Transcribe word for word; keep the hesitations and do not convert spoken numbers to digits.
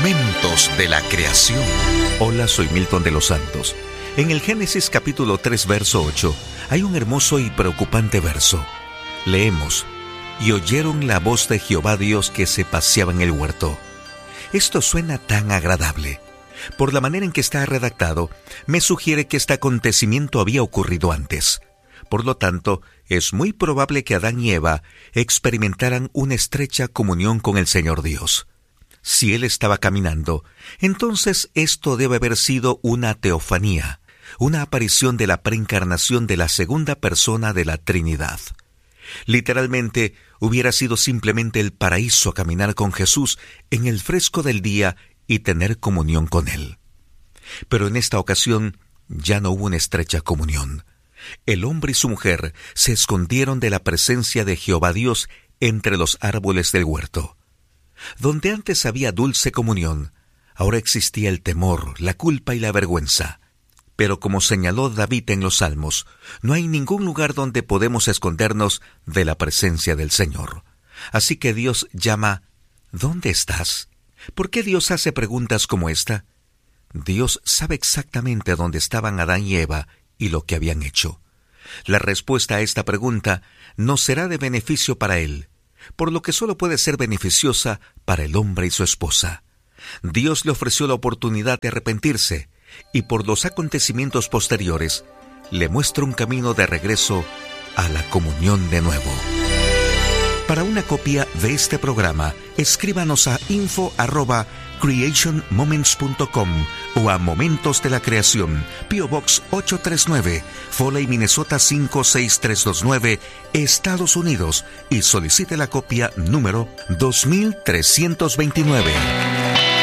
Momentos de la creación. Hola, soy Milton de los Santos. En el Génesis capítulo tres, verso ocho, hay un hermoso y preocupante verso. Leemos: y oyeron la voz de Jehová Dios que se paseaba en el huerto. Esto suena tan agradable. Por la manera en que está redactado, me sugiere que este acontecimiento había ocurrido antes. Por lo tanto, es muy probable que Adán y Eva experimentaran una estrecha comunión con el Señor Dios. Si Él estaba caminando, entonces esto debe haber sido una teofanía, una aparición de la preencarnación de la segunda persona de la Trinidad. Literalmente, hubiera sido simplemente el paraíso caminar con Jesús en el fresco del día y tener comunión con Él. Pero en esta ocasión ya no hubo una estrecha comunión. El hombre y su mujer se escondieron de la presencia de Jehová Dios entre los árboles del huerto. Donde antes había dulce comunión, ahora existía el temor, la culpa y la vergüenza. Pero como señaló David en los Salmos, no hay ningún lugar donde podemos escondernos de la presencia del Señor. Así que Dios llama: ¿dónde estás? ¿Por qué Dios hace preguntas como esta? Dios sabe exactamente dónde estaban Adán y Eva y lo que habían hecho. La respuesta a esta pregunta no será de beneficio para Él, por lo que solo puede ser beneficiosa para el hombre y su esposa. Dios le ofreció la oportunidad de arrepentirse, y por los acontecimientos posteriores, le muestra un camino de regreso a la comunión de nuevo. Para una copia de este programa, escríbanos a info arroba creation moments punto com o a Momentos de la Creación, P O Box ocho tres nueve, Foley, Minnesota cinco seis tres dos nueve, Estados Unidos, y solicite la copia número dos mil trescientos veintinueve.